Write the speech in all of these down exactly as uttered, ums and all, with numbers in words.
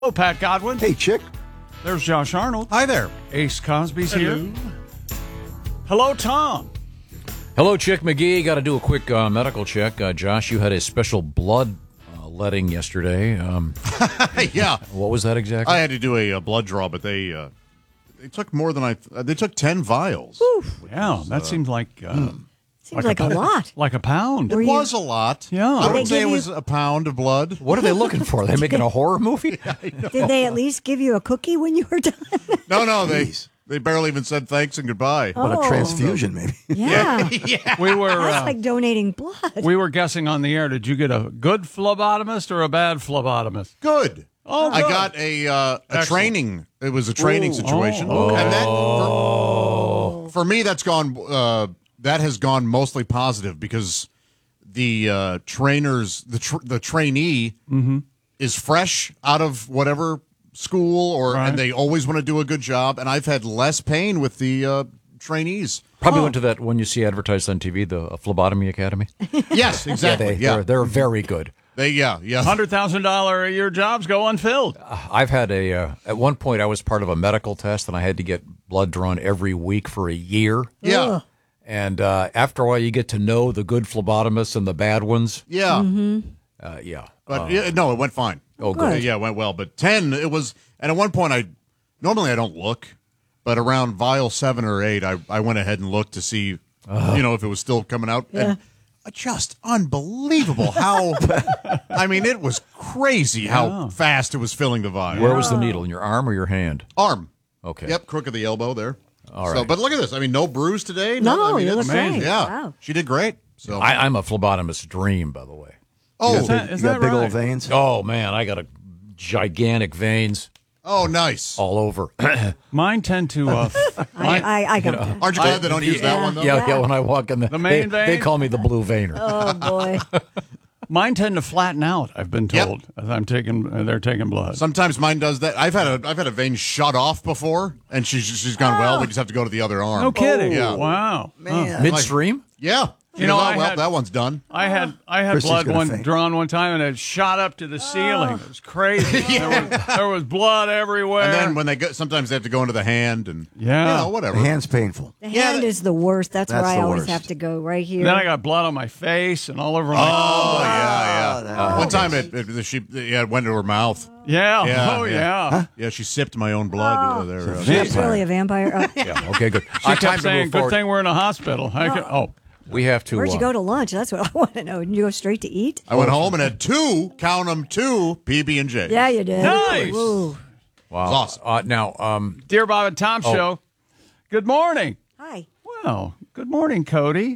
Hello, Pat Godwin. Hey, Chick. There's Josh Arnold. Hi there. Ace Cosby's here. Hello, Tom. Hello, Chick McGee. Got to do a quick uh, medical check. Uh, Josh, you had a special blood uh, letting yesterday. Um, yeah. What was that exactly? I had to do a, a blood draw, but they uh, they took more than I. Uh, they took ten vials. Yeah, that uh, seemed like uh, mm. seems like, like a, a lot. Like a pound. It Were was you, a lot. Yeah. I Did would say it you, was a pound of blood. What are they looking for? Are they making a horror movie? Did they at least give you a cookie when you were done? No, no, they they barely even said thanks and goodbye. What Oh. a transfusion, maybe. Yeah. yeah. We were That's uh, like donating blood. we were guessing on the air. Did you get a good phlebotomist or a bad phlebotomist? Good. Oh, I good. got a uh, a Excellent. training. It was a training Ooh. situation, Oh. and that for, for me, that's gone. Uh, that has gone mostly positive because the uh, trainers, the tr- the trainee, Mm-hmm. is fresh out of whatever school, or Right. and they always want to do a good job. And I've had less pain with the uh, trainees. Probably went to that one you see advertised on T V, the uh, Phlebotomy Academy. Yes, exactly. They, Yeah, They're, they're very good. they yeah yeah. Hundred thousand dollar a year jobs go unfilled. I've had a, uh, at one point I was part of a medical test and I had to get blood drawn every week for a year. Yeah. Ugh. And uh, after a while you get to know the good phlebotomists and the bad ones. Yeah. Uh, yeah. But Uh, yeah, no, it went fine. oh, Good. good. Yeah, it went well. But ten, it was, and at one point, I normally I don't look, but around vial seven or eight, I, I went ahead and looked to see, you know, if it was still coming out. Yeah. And just unbelievable how, I mean, it was crazy how Yeah. fast it was filling the vial. Where was the needle? In your arm or your hand? Arm. Okay. Yep, crook of the elbow there. All So, right. but look at this. I mean, no bruise today. No, I mean, you it's look amazing. great. Yeah, Wow. she did great. So, I, I'm a phlebotomist's dream, by the way. oh, Is that- You is got that big right? old veins. Oh, man, I got a gigantic veins oh, nice. all over. Mine tend to. Uh, I, I, I got that. Aren't you glad they don't use that Yeah. one though? Yeah, yeah, when I walk in the, The main they, vein? they call me the blue veiner. Oh, boy. mine tend to flatten out. I've been Yep. told as I'm taking. Uh, they're taking blood. Sometimes mine does that. I've had a I've had a vein shut off before, and she's she's gone well. We just have to go to the other arm. No kidding. Yeah. Wow. Man. Midstream? Yeah. She You know, goes, oh, I well, had- that one's done. I had I had Christy's blood gonna one faint. drawn one time and it shot up to the ceiling. It was crazy. there, was, there was blood everywhere. And then when they go, sometimes they have to go into the hand, and Yeah. you know, whatever. The hand's painful. The Yeah, hand that- is the worst. That's, That's where I the always worst. have to go, right here. then I got blood on my face and all over my. Oh yeah, yeah. that One time it, it she yeah it went to her mouth. yeah. Yeah, Oh yeah. yeah. Yeah, she sipped my own blood uh, there. uh, She's really a vampire. Uh, Yeah, okay, good. She Uh, kept time to saying, move "Good forward. thing we're in a hospital." I could, oh, We have to. Where'd you uh, go to lunch? That's what I want to know. Did you go straight to eat? I went home and had two, count them, two P B and J. Yeah, you did. Nice. Ooh. Wow. It's awesome. Uh, now, um, dear Bob and Tom Oh. show. Good morning. Hi. Well, good morning, Cody.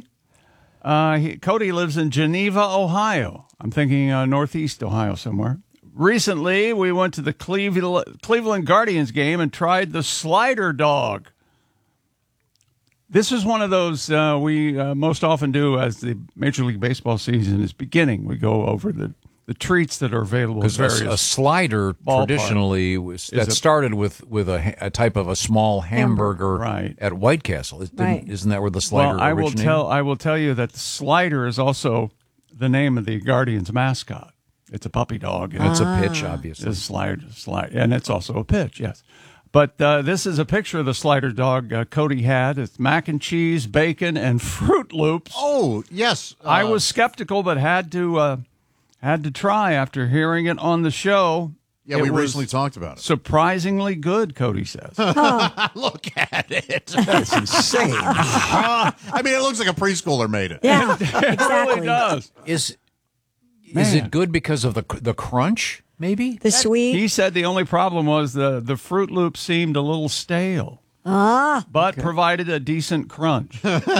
Uh, he, Cody lives in Geneva, Ohio. I'm thinking uh, Northeast Ohio somewhere. Recently, we went to the Cleveland, Cleveland Guardians game and tried the slider dog. This is one of those uh, we uh, most often do as the Major League Baseball season is beginning. We go over the, the treats that are available at because a, various a slider ballpark traditionally was that a- started with with a, ha- a type of a small hamburger Right. at White Castle. It didn't- Right. Isn't that where the slider Well, I will originated? tell. I will tell you that the slider is also the name of the Guardians mascot. It's a puppy dog. And It's it's a pitch, obviously. a slider, slide, and it's also a pitch. Yes, but uh, this is a picture of the slider dog uh, Cody had. It's mac and cheese, bacon, and Fruit Loops. Oh yes, I uh, was skeptical, but had to uh, had to try after hearing it on the show. Yeah, It we was recently talked about it. surprisingly good. Cody says. Look at it. That's insane. I mean, it looks like a preschooler made it. Yeah, It really exactly. does. Is is Man. it good because of the the crunch? Maybe. The sweet. He said the only problem was the, the Fruit Loop seemed a little stale, Ah, but provided a decent crunch.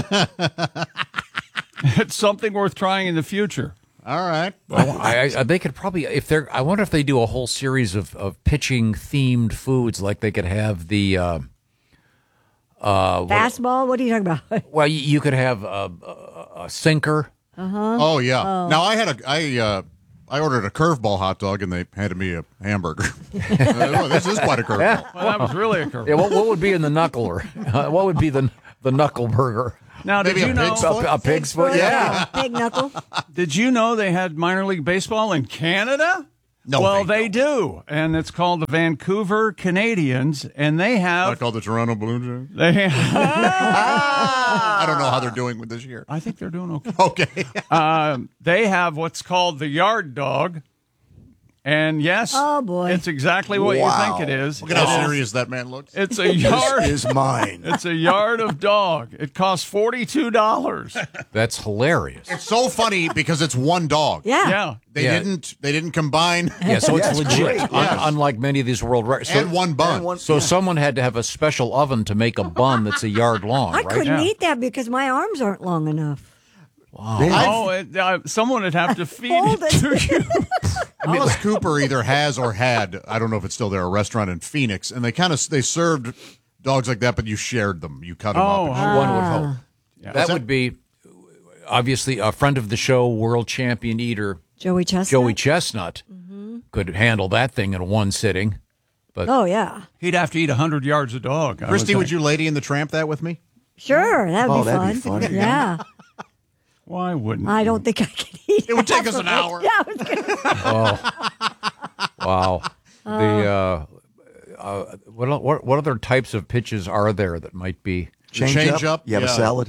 It's something worth trying in the future. All right. Well, I, I, they could probably if they're. I wonder if they do a whole series of, of pitching themed foods, like they could have the. Uh, uh, what- fastball. What are you talking about? well, you, you could have a, a, a sinker. Oh yeah. Now I had a I uh, I ordered a curveball hot dog and they handed me a hamburger. Uh, this is quite a curveball. Well, that was really a curve. Yeah, what, what would be in the knuckler? Uh, what would be the the knuckle burger? Now, did Maybe a you know? pig's A, foot? a pig's foot? Yeah. Pig knuckle. Did you know they had minor league baseball in Canada? No, well, they they do, and it's called the Vancouver Canadians, and they I have call the Toronto Blue Jays. they have, I don't know how they're doing with this year. I think they're doing okay. Okay. Um, they have what's called the yard dog, and yes, Oh, boy. it's exactly what Wow. you think it is. Look at how serious that man looks. It's a yard. Is mine. It's a yard of dog. It costs forty-two dollars. That's hilarious. It's so funny because it's one dog. Yeah. Yeah. They Yeah. didn't. They didn't combine. Yeah, so it's Yes, legit. great, Un- yes. unlike many of these world records. So, And one bun. And one- so yeah. someone had to have a special oven to make a bun that's a yard long, I right? couldn't Yeah. eat that because my arms aren't long enough. They have- Oh, it, uh, someone would have to feed Hold it to you. Alice Cooper either has or had. I don't know if it's still there. A restaurant in Phoenix, and they kind of they served dogs like that, but you shared them. You cut them Oh, up. One would hope. Yeah. That would be obviously a friend of the show, world champion eater Joey Chestnut. Joey Chestnut could handle that thing in one sitting. Oh, yeah. He'd have to eat one hundred yards of dog. I Christy, would would think. you Lady in the Tramp that with me? Sure. That would Oh, be that'd fun. be funny. Yeah. Why wouldn't I you? don't think I could eat It would take half us of an it. hour. Yeah. I was gonna- Wow. the uh, uh, what, what what other types of pitches are there that might be? Change, Change up. up, You have yeah. a salad.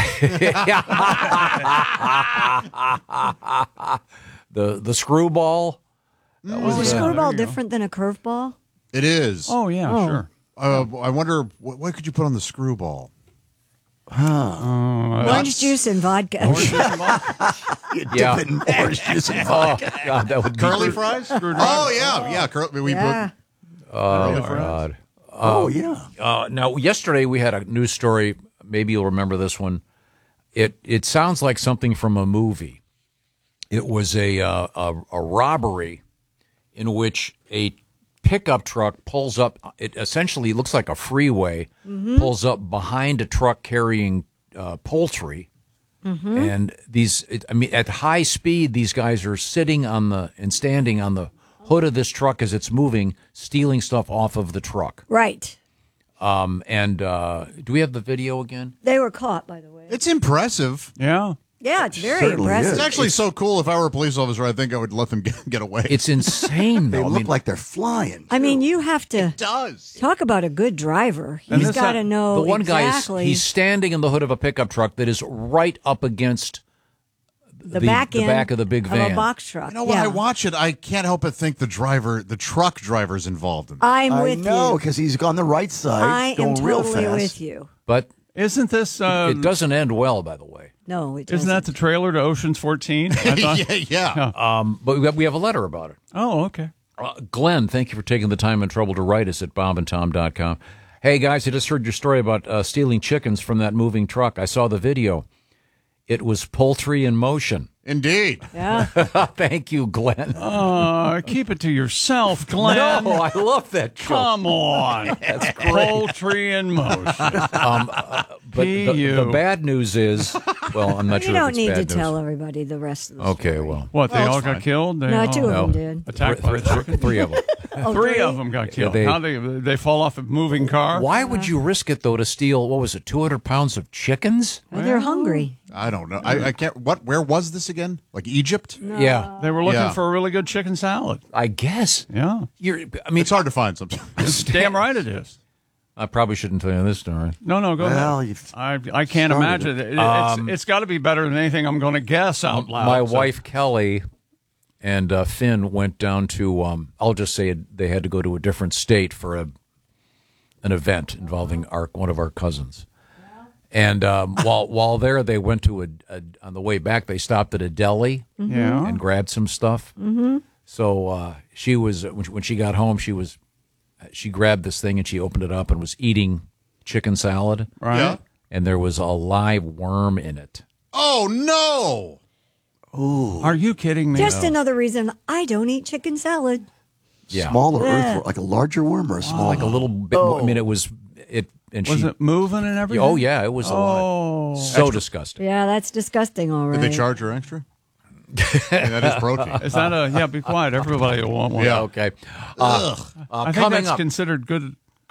the the screwball. Is a yeah, screwball there you go. different than a curveball? It is. Oh, yeah, Oh. sure. Uh, I wonder what, what could you put on the screwball? Orange juice and vodka. You Yeah. dip it in orange juice and Oh vodka. God, that would be Curly fries? Oh yeah, yeah. Cur- we Yeah. Oh Curly fries. God. Oh, yeah. Uh, now, yesterday we had a news story. Maybe you'll remember this one. It it sounds like something from a movie. It was a uh, a, a robbery in which a pickup truck pulls up. It essentially looks like a freeway. Pulls up behind a truck carrying uh, poultry, and these. It, I mean, at high speed, these guys are sitting on the and standing on the hood of this truck as it's moving, stealing stuff off of the truck. Right. Um, and uh, do we have the video again? They were caught, by the way. It's impressive. Yeah. Yeah, it's very certainly impressive. is. It's actually so cool. If I were a police officer, I think I would let them get, get away. It's insane, They though. I look mean, like they're flying. I mean, you have to does. talk about a good driver. And He's this got to ha- know the one exactly guy is he's standing in the hood of a pickup truck that is right up against the, the- back the end back of the big of van. a box truck. You know, when yeah. I watch it, I can't help but think the driver, the truck driver's involved in it. I'm I with know, you. because he's on the right side, I going am real totally fast. with you. but Isn't this, uh, it doesn't end well, by the way. No, it isn't that doesn't. the trailer to Ocean's fourteen? I thought- yeah, yeah. Um, but we have, we have a letter about it. Oh, okay. Uh, Glenn, thank you for taking the time and trouble to write us at bob and tom dot com. Hey, guys, I just heard your story about uh, stealing chickens from that moving truck. I saw the video. It was poultry in motion. Indeed. Yeah. Thank you, Glenn. Uh, keep it to yourself, Glenn. No, I love that joke. Come on. That's great. Poultry in motion. But the, P U. the bad news is, well, I'm not You sure if don't it's need bad to news. tell everybody the rest of the Okay, story. well, What, they Oh, all it's got fine. killed? They No, all two of No. them did. attacked three, by the three- chicken? three of them. Oh, Three three? of them got killed. they- How they they fall off a moving car? Why would you risk it though to steal? What was it? Two hundred pounds of chickens? Well, they're hungry. I don't know. I, I can't. What? Where was this again? Like Egypt? Yeah, They were looking Yeah. for a really good chicken salad. I guess. Yeah. You're. I mean, It's hard to find sometimes. Damn right it is. I probably shouldn't tell you this story. No, no, go Well, ahead. you've I I can't started imagine it. It- it's it's got to be better than anything I'm going to guess out loud. My So- wife Kelly and uh, Finn went down to. Um, I'll just say it, they had to go to a different state for a an event involving our one of our cousins. And um, while while there, they went to a, a on the way back. They stopped at a deli Yeah. and grabbed some stuff. Mm-hmm. So uh, she was when she, when she got home, she was she grabbed this thing and she opened it up and was eating chicken salad. Right. Yeah. And there was a live worm in it. Oh no! Are you kidding me? Just another reason I don't eat chicken salad. Yeah, smaller Yeah. earth, like a larger worm or a small like a little bit. More, I mean, it was it. And Was she, it moving and everything? Oh yeah, it was a Oh. lot. So disgusting. Yeah, that's disgusting, all right. Did they charge her extra? I mean, that is protein. Is that a yeah? Be quiet. Everybody will want one. Yeah. Okay. Uh, uh, I think coming that's up. considered good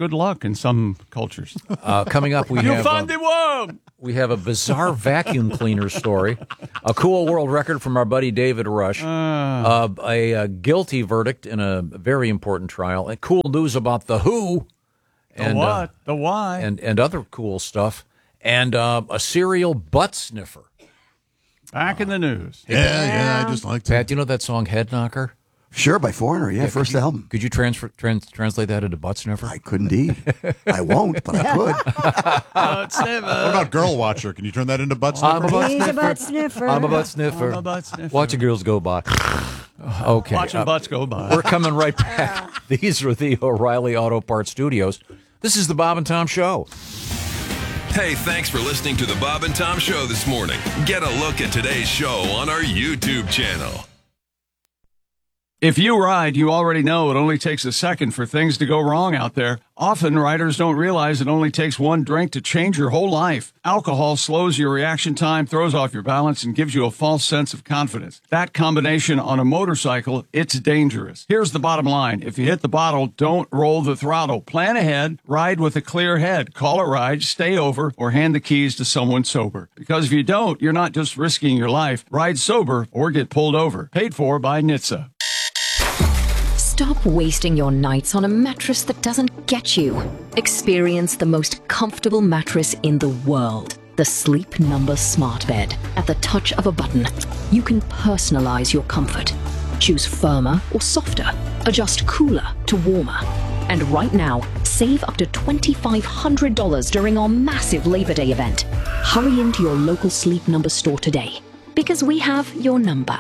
good luck in some cultures. Uh, coming up, we You have found uh, the worm! we have a bizarre vacuum cleaner story, a cool world record from our buddy David Rush, uh, a, a guilty verdict in a very important trial, and cool news about the Who, The and what? uh, the why? and and other cool stuff, and uh, a serial butt sniffer. Back in the news. Yeah, yeah, I just like to. Pat, do you know that song Head Knocker? Sure, by Foreigner. Yeah, first could you, album. Could you transfer, trans, translate that into butt sniffer? I could indeed. I won't, but I could. Butt sniffer. What about Girl Watcher? Can you turn that into butt sniffer? I'm a butt He's a sniffer. butt sniffer. I'm a butt sniffer. I'm a butt sniffer. Watching girls go by. Okay. Watching uh, butts go by. We're coming right back. These are the O'Reilly Auto Parts Studios. This is the Bob and Tom Show. Hey, thanks for listening to the Bob and Tom Show this morning. Get a look at today's show on our YouTube channel. If you ride, you already know it only takes a second for things to go wrong out there. Often, riders don't realize it only takes one drink to change your whole life. Alcohol slows your reaction time, throws off your balance, and gives you a false sense of confidence. That combination on a motorcycle, it's dangerous. Here's the bottom line. If you hit the bottle, don't roll the throttle. Plan ahead, ride with a clear head. Call a ride, stay over, or hand the keys to someone sober. Because if you don't, you're not just risking your life. Ride sober or get pulled over. Paid for by N H T S A. Stop wasting your nights on a mattress that doesn't get you. Experience the most comfortable mattress in the world. The Sleep Number Smart Bed. At the touch of a button, you can personalize your comfort. Choose firmer or softer. Adjust cooler to warmer. And right now, save up to two thousand five hundred dollars during our massive Labor Day event. Hurry into your local Sleep Number store today, because we have your number.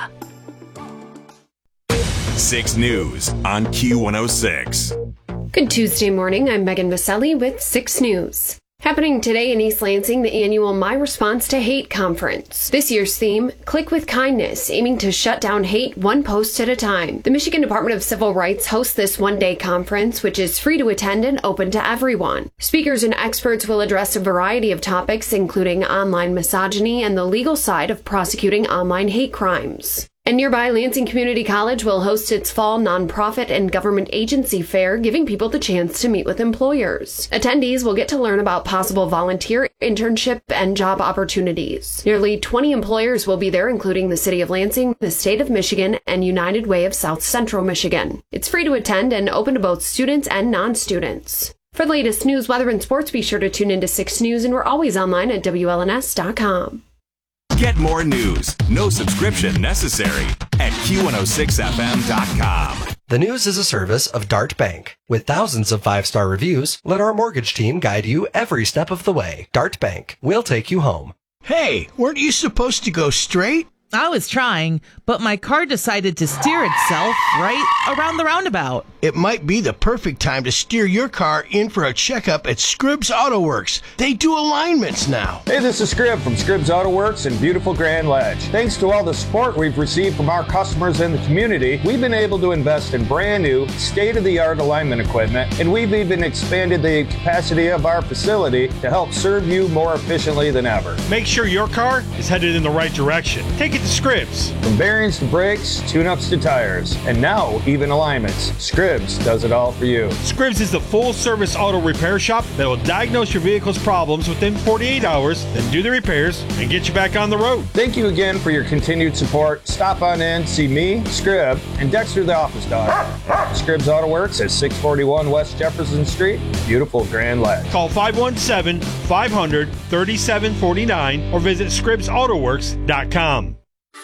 six News on Q one oh six. Good Tuesday morning. I'm Megan Vaselli with six News. Happening today in East Lansing, the annual My Response to Hate Conference. This year's theme, Click with Kindness, aiming to shut down hate one post at a time. The Michigan Department of Civil Rights hosts this one-day conference, which is free to attend and open to everyone. Speakers and experts will address a variety of topics, including online misogyny and the legal side of prosecuting online hate crimes. And nearby, Lansing Community College will host its fall nonprofit and government agency fair, giving people the chance to meet with employers. Attendees will get to learn about possible volunteer, internship, and job opportunities. Nearly twenty employers will be there, including the City of Lansing, the State of Michigan, and United Way of South Central Michigan. It's free to attend and open to both students and non-students. For the latest news, weather, and sports, be sure to tune into six News, and we're always online at W L N S dot com. Get more news, no subscription necessary, at Q one oh six F M dot com. The News is a service of Dart Bank. With thousands of five-star reviews, let our mortgage team guide you every step of the way. Dart Bank. We'll take you home. Hey, weren't you supposed to go straight? I was trying, but my car decided to steer itself right around the roundabout. It might be the perfect time to steer your car in for a checkup at Scribbs Auto Works. They do alignments now. Hey, this is Scribb from Scribbs Auto Works in beautiful Grand Ledge. Thanks to all the support we've received from our customers in the community, we've been able to invest in brand new, state-of-the-art alignment equipment, and we've even expanded the capacity of our facility to help serve you more efficiently than ever. Make sure your car is headed in the right direction. Take it to Scribbs. From bearings to brakes, tune-ups to tires, and now even alignments. Scribbs does it all for you. Scribbs is the full-service auto repair shop that will diagnose your vehicle's problems within forty-eight hours, then do the repairs and get you back on the road. Thank you again for your continued support. Stop on in, see me, Scribb, and Dexter the office dog. Scribbs Auto Works at six forty-one West Jefferson Street, beautiful Grand Ledge. Call five one seven, five hundred, thirty-seven forty-nine or visit Scribbs Auto Works dot com.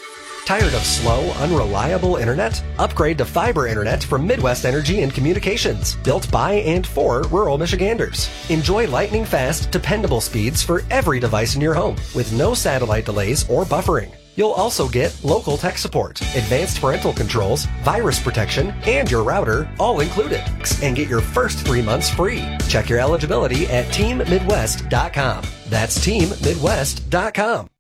Tired of slow, unreliable internet? Upgrade to fiber internet from Midwest Energy and Communications, built by and for rural Michiganders. Enjoy lightning-fast, dependable speeds for every device in your home, with no satellite delays or buffering. You'll also get local tech support, advanced parental controls, virus protection, and your router all included. And get your first three months free. Check your eligibility at team midwest dot com. That's team midwest dot com.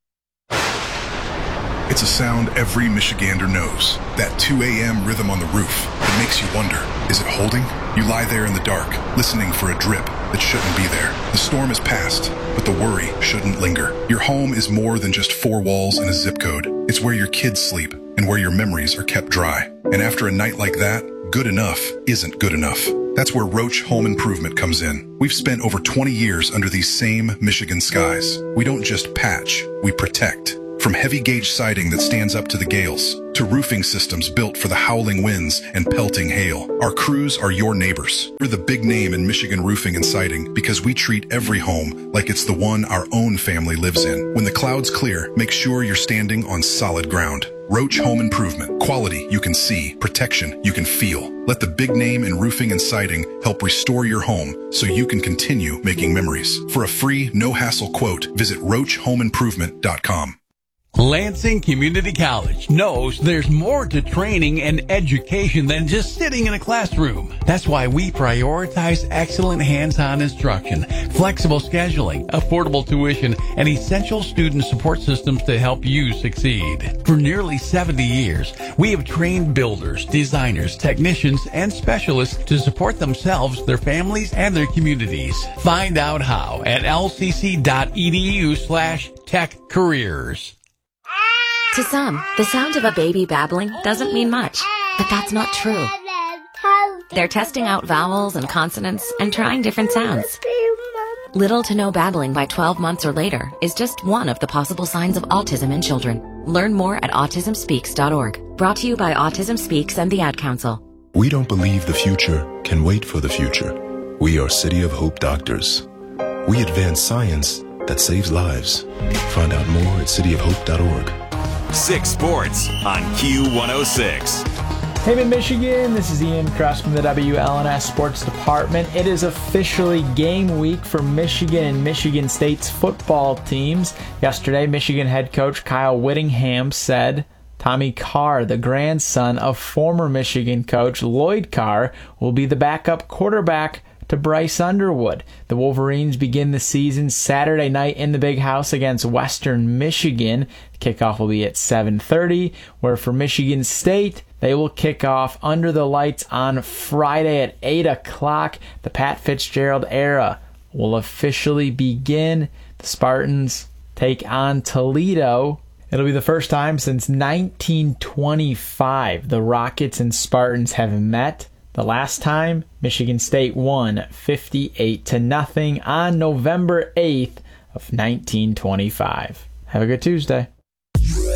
It's a sound every Michigander knows. That two a.m. rhythm on the roof that makes you wonder, is it holding? You lie there in the dark, listening for a drip that shouldn't be there. The storm is past, but the worry shouldn't linger. Your home is more than just four walls and a zip code. It's where your kids sleep and where your memories are kept dry. And after a night like that, good enough isn't good enough. That's where Roach Home Improvement comes in. We've spent over twenty years under these same Michigan skies. We don't just patch, we protect. From heavy gauge siding that stands up to the gales, to roofing systems built for the howling winds and pelting hail, our crews are your neighbors. We're the big name in Michigan roofing and siding because we treat every home like it's the one our own family lives in. When the clouds clear, make sure you're standing on solid ground. Roach Home Improvement. Quality you can see, protection you can feel. Let the big name in roofing and siding help restore your home so you can continue making memories. For a free, no-hassle quote, visit roach home improvement dot com. Lansing Community College knows there's more to training and education than just sitting in a classroom. That's why we prioritize excellent hands-on instruction, flexible scheduling, affordable tuition, and essential student support systems to help you succeed. For nearly seventy years, we have trained builders, designers, technicians, and specialists to support themselves, their families, and their communities. Find out how at lcc.edu slash tech careers. To some, the sound of a baby babbling doesn't mean much, but that's not true. They're testing out vowels and consonants and trying different sounds. Little to no babbling by twelve months or later is just one of the possible signs of autism in children. Learn more at autism speaks dot org. Brought to you by Autism Speaks and the Ad Council. We don't believe the future can wait for the future. We are City of Hope doctors. We advance science that saves lives. Find out more at city of hope dot org. Six Sports on Q one oh six. Hey, Mid-Michigan, this is Ian Kress from the W L N S Sports Department. It is officially game week for Michigan and Michigan State's football teams. Yesterday, Michigan head coach Kyle Whittingham said Tommy Carr, the grandson of former Michigan coach Lloyd Carr, will be the backup quarterback to Bryce Underwood. The Wolverines begin the season Saturday night in the Big House against Western Michigan. Kickoff will be at seven thirty, where for Michigan State, they will kick off under the lights on Friday at eight o'clock. The Pat Fitzgerald era will officially begin. The Spartans take on Toledo. It'll be the first time since nineteen twenty-five the Rockets and Spartans have met. The last time, Michigan State won fifty-eight to nothing on November eighth of nineteen twenty-five. Have a good Tuesday.